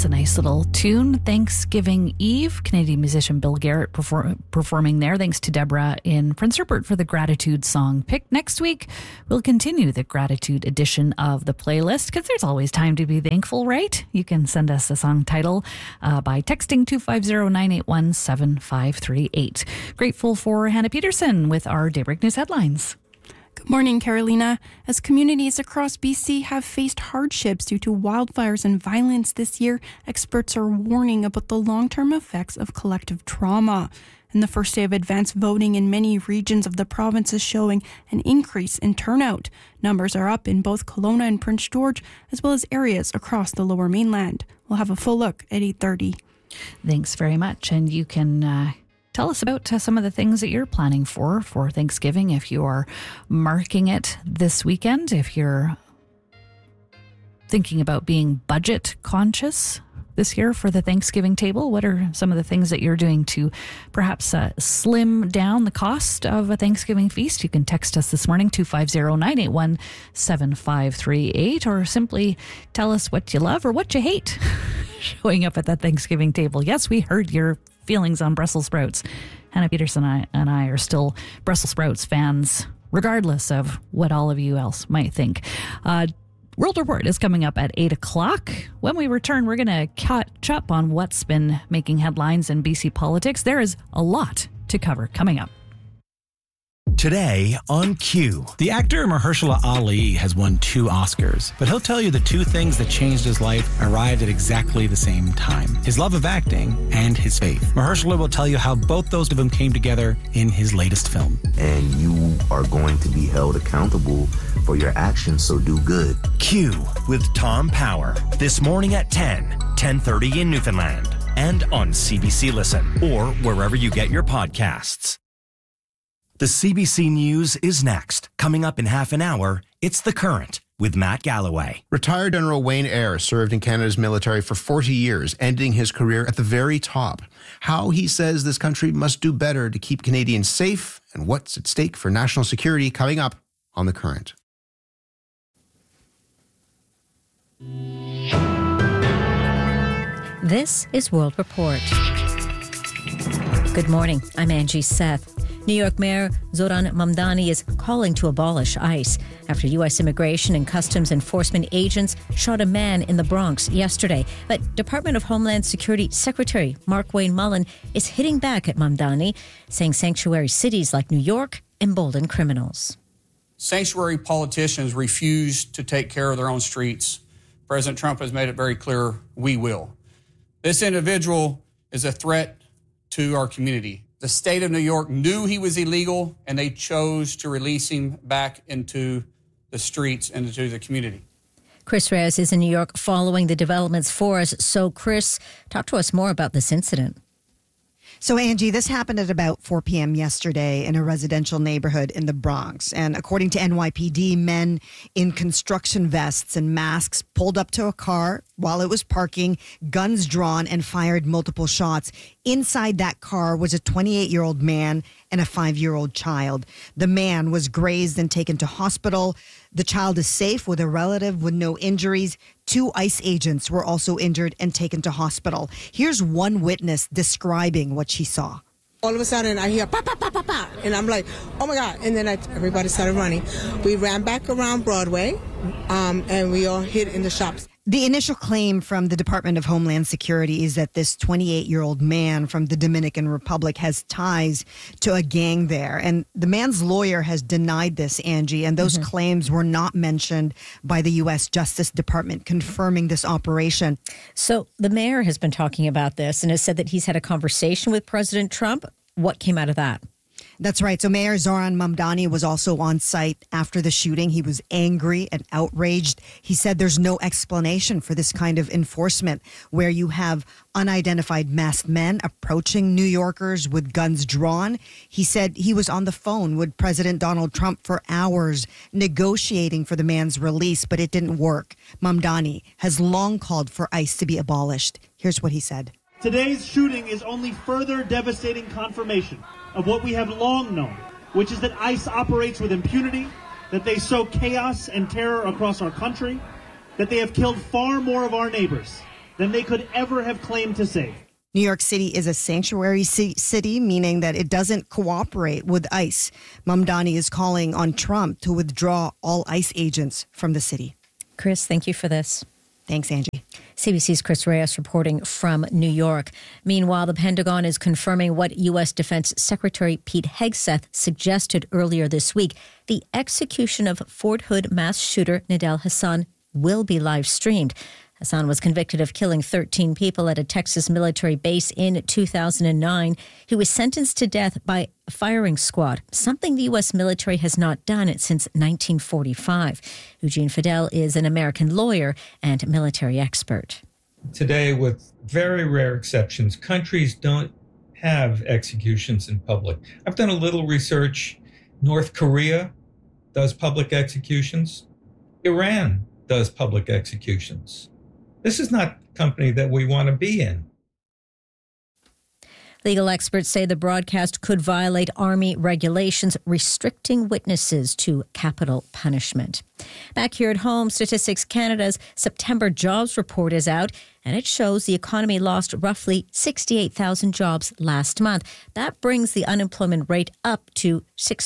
a nice little tune. Thanksgiving Eve, Canadian musician Bill Garrett performing there. Thanks to Deborah in Prince Rupert for the gratitude song pick. Next week, we'll continue the gratitude edition of the playlist because there's always time to be thankful, right? You can send us a song title by texting 250-981-7538. Grateful for Hannah Peterson with our Daybreak News headlines. Good morning, Carolina. As communities across BC have faced hardships due to wildfires and violence this year, experts are warning about the long-term effects of collective trauma. And the first day of advanced voting in many regions of the province is showing an increase in turnout. Numbers are up in both Kelowna and Prince George, as well as areas across the Lower Mainland. We'll have a full look at 8:30. Thanks very much. And you can tell us about some of the things that you're planning for Thanksgiving, if you are marking it this weekend, if you're thinking about being budget conscious this year for the Thanksgiving table. What are some of the things that you're doing to perhaps slim down the cost of a Thanksgiving feast? You can text us this morning, 250-981-7538, or simply tell us what you love or what you hate showing up at that Thanksgiving table. Yes, we heard your feelings on Brussels sprouts. Hannah Peterson and I are still Brussels sprouts fans, regardless of what all of you else might think. World Report is coming up at 8 o'clock. When we return, we're going to catch up on what's been making headlines in BC politics. There is a lot to cover coming up. Today on Q. The actor Mahershala Ali has won 2 Oscars, but he'll tell you the 2 things that changed his life arrived at exactly the same time: his love of acting and his faith. Mahershala will tell you how both those of them came together in his latest film. And you are going to be held accountable for your actions, so do good. Q with Tom Power. This morning at 10:30 in Newfoundland. And on CBC Listen or wherever you get your podcasts. The CBC News is next. Coming up in half an hour, it's The Current with Matt Galloway. Retired General Wayne Eyre served in Canada's military for 40 years, ending his career at the very top. How he says this country must do better to keep Canadians safe and what's at stake for national security, coming up on The Current. This is World Report. Good morning. I'm Angie Seth. New York Mayor Zoran Mamdani is calling to abolish ICE after U.S. Immigration and Customs Enforcement agents shot a man in the Bronx yesterday. But Department of Homeland Security Secretary Markwayne Mullin is hitting back at Mamdani, saying sanctuary cities like New York embolden criminals. Sanctuary politicians refuse to take care of their own streets. President Trump has made it very clear, we will. This individual is a threat to our community. The state of New York knew he was illegal, and they chose to release him back into the streets and into the community. Chris Reyes is in New York following the developments for us. So, Chris, talk to us more about this incident. So, Angie, this happened at about 4 p.m. yesterday in a residential neighborhood in the Bronx. And according to NYPD, men in construction vests and masks pulled up to a car while it was parking, guns drawn, and fired multiple shots. Inside that car was a 28-year-old man and a 5-year-old child. The man was grazed and taken to hospital. The child is safe with a relative with no injuries. 2 ICE agents were also injured and taken to hospital. Here's one witness describing what she saw. All of a sudden, I hear, pa, pa, pa, pa, pa, and I'm like, oh, my God. And then everybody started running. We ran back around Broadway, and we all hid in the shops. The initial claim from the Department of Homeland Security is that this 28-year-old man from the Dominican Republic has ties to a gang there. And the man's lawyer has denied this, Angie, and those claims were not mentioned by the U.S. Justice Department confirming this operation. So the mayor has been talking about this and has said that he's had a conversation with President Trump. What came out of that? That's right. So Mayor Zoran Mamdani was also on site after the shooting. He was angry and outraged. He said there's no explanation for this kind of enforcement where you have unidentified masked men approaching New Yorkers with guns drawn. He said he was on the phone with President Donald Trump for hours negotiating for the man's release, but it didn't work. Mamdani has long called for ICE to be abolished. Here's what he said. Today's shooting is only further devastating confirmation of what we have long known, which is that ICE operates with impunity, that they sow chaos and terror across our country, that they have killed far more of our neighbors, than they could ever have claimed to save. New York City is a sanctuary city, meaning that it doesn't cooperate with ICE. Mamdani is calling on Trump to withdraw all ICE agents from the city. Chris, thank you for this. Thanks, Angie. CBC's Chris Reyes reporting from New York. Meanwhile, the Pentagon is confirming what U.S. Defense Secretary Pete Hegseth suggested earlier this week. The execution of Fort Hood mass shooter Nidal Hasan will be live streamed. Hasan was convicted of killing 13 people at a Texas military base in 2009. He was sentenced to death by a firing squad, something the U.S. military has not done since 1945. Eugene Fidel is an American lawyer and military expert. Today, with very rare exceptions, countries don't have executions in public. I've done a little research. North Korea does public executions. Iran does public executions. This is not a company that we want to be in. Legal experts say the broadcast could violate Army regulations restricting witnesses to capital punishment. Back here at home, Statistics Canada's September jobs report is out, and it shows the economy lost roughly 68,000 jobs last month. That brings the unemployment rate up to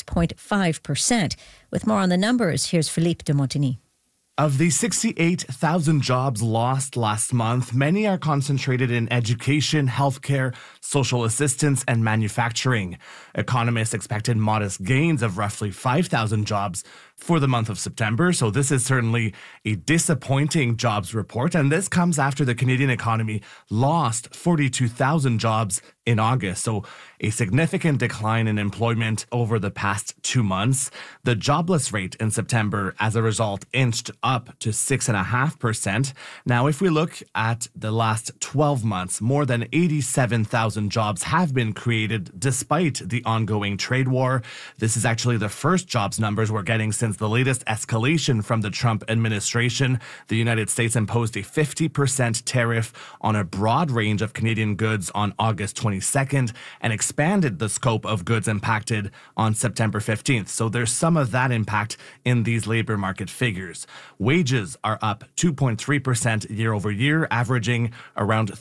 6.5%. With more on the numbers, here's Philippe de Montigny. Of the 68,000 jobs lost last month, many are concentrated in education, healthcare, social assistance, and manufacturing. Economists expected modest gains of roughly 5,000 jobs for the month of September, so this is certainly a disappointing jobs report, and this comes after the Canadian economy lost 42,000 jobs in August, so a significant decline in employment over the past 2 months. The jobless rate in September, as a result, inched up to 6.5%. Now, if we look at the last 12 months, more than 87,000 jobs have been created despite the ongoing trade war. This is actually the first jobs numbers we're getting since the latest escalation from the Trump administration. The United States imposed a 50% tariff on a broad range of Canadian goods on August 22nd and expanded the scope of goods impacted on September 15th. So there's some of that impact in these labor market figures. Wages are up 2.3% year over year, averaging around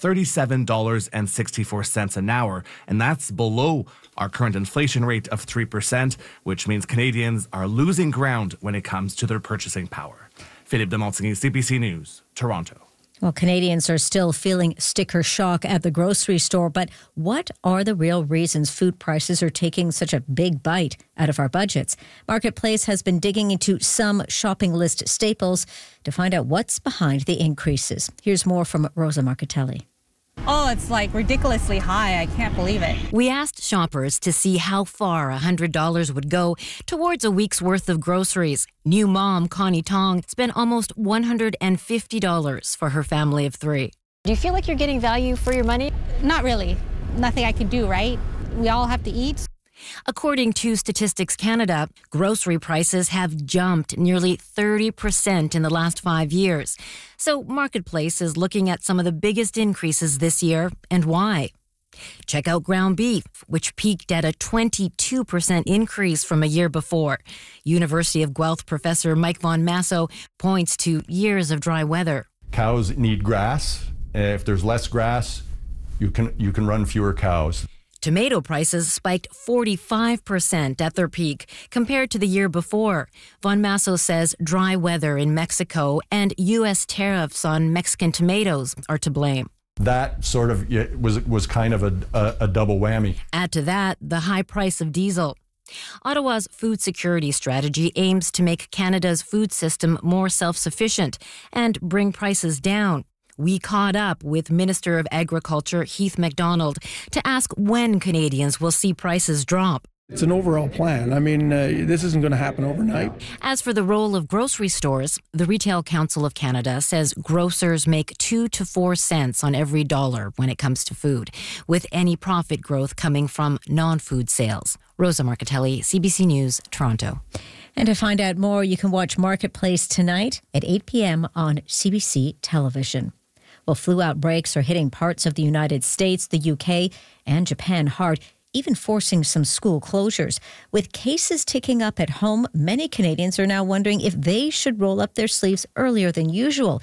$37.64 an hour. And that's below our current inflation rate of 3%, which means Canadians are losing ground when it comes to their purchasing power. Philippe de Montigny, CBC News, Toronto. Well, Canadians are still feeling sticker shock at the grocery store, but what are the real reasons food prices are taking such a big bite out of our budgets? Marketplace has been digging into some shopping list staples to find out what's behind the increases. Here's more from Rosa Marcatelli. Oh, it's like ridiculously high. I can't believe it. We asked shoppers to see how far $100 would go towards a week's worth of groceries. New mom Connie Tong spent almost $150 for her family of 3. Do you feel like you're getting value for your money? Not really. Nothing I can do, right? We all have to eat. According to Statistics Canada, grocery prices have jumped nearly 30% in the last 5 years. So Marketplace is looking at some of the biggest increases this year and why. Check out ground beef, which peaked at a 22% increase from a year before. University of Guelph professor Mike Von Masso points to years of dry weather. Cows need grass. If there's less grass, you can run fewer cows. Tomato prices spiked 45% at their peak compared to the year before. Von Masso says dry weather in Mexico and U.S. tariffs on Mexican tomatoes are to blame. That sort of was kind of a double whammy. Add to that the high price of diesel. Ottawa's food security strategy aims to make Canada's food system more self-sufficient and bring prices down. We caught up with Minister of Agriculture Heath MacDonald to ask when Canadians will see prices drop. It's an overall plan. I mean, this isn't going to happen overnight. As for the role of grocery stores, the Retail Council of Canada says grocers make 2 to 4 cents on every dollar when it comes to food, with any profit growth coming from non-food sales. Rosa Marcatelli, CBC News, Toronto. And to find out more, you can watch Marketplace tonight at 8 p.m. on CBC television. Well, flu outbreaks are hitting parts of the United States, the UK, and Japan hard, even forcing some school closures. With cases ticking up at home, many Canadians are now wondering if they should roll up their sleeves earlier than usual.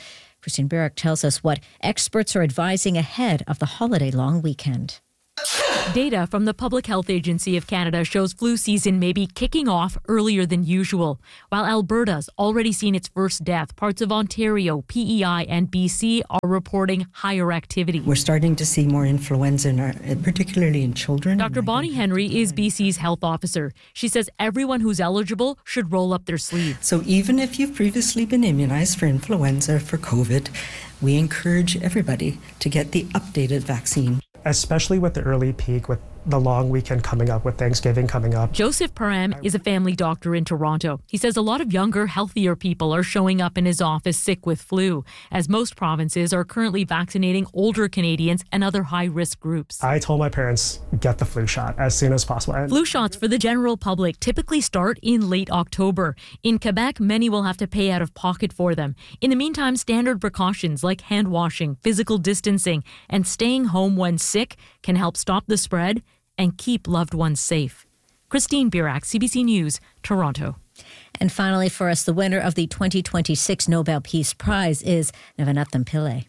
Christine Burak tells us what experts are advising ahead of the holiday long weekend. Data from the Public Health Agency of Canada shows flu season may be kicking off earlier than usual. While Alberta's already seen its first death, parts of Ontario, PEI and BC are reporting higher activity. We're starting to see more influenza, particularly in children. Dr. Bonnie Henry is BC's health officer. She says everyone who's eligible should roll up their sleeves. So even if you've previously been immunized for influenza, for COVID, we encourage everybody to get the updated vaccine. Especially with the early peak, with the long weekend coming up, with Thanksgiving coming up. Joseph Param is a family doctor in Toronto. He says a lot of younger, healthier people are showing up in his office sick with flu, as most provinces are currently vaccinating older Canadians and other high-risk groups. I told my parents, get the flu shot as soon as possible. Flu shots for the general public typically start in late October. In Quebec, many will have to pay out of pocket for them. In the meantime, standard precautions like hand washing, physical distancing, and staying home when sick can help stop the spread and keep loved ones safe. Christine Burak, CBC News, Toronto. And finally for us, the winner of the 2026 Nobel Peace Prize is Navanathan Pillay.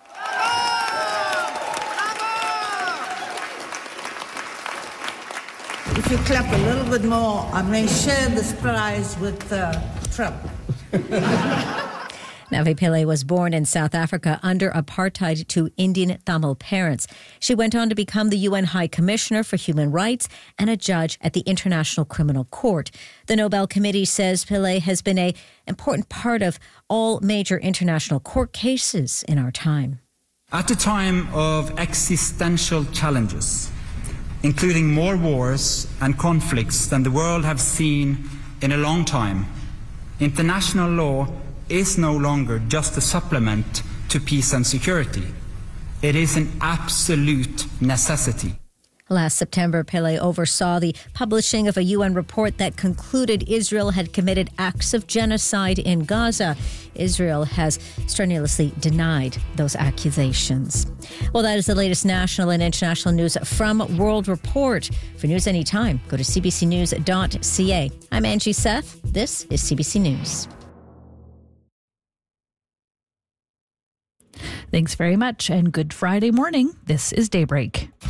If you clap a little bit more, I may share this prize with Trump. Navi Pillay was born in South Africa under apartheid to Indian Tamil parents. She went on to become the UN High Commissioner for Human Rights and a judge at the International Criminal Court. The Nobel Committee says Pillay has been an important part of all major international court cases in our time. At a time of existential challenges, including more wars and conflicts than the world have seen in a long time, international law is no longer just a supplement to peace and security. It is an absolute necessity. Last September, Pillay oversaw the publishing of a UN report that concluded Israel had committed acts of genocide in Gaza. Israel has strenuously denied those accusations. Well, that is the latest national and international news from World Report. For news anytime, go to cbcnews.ca. I'm Angie Seth. This is CBC News. Thanks very much, and good Friday morning. This is Daybreak.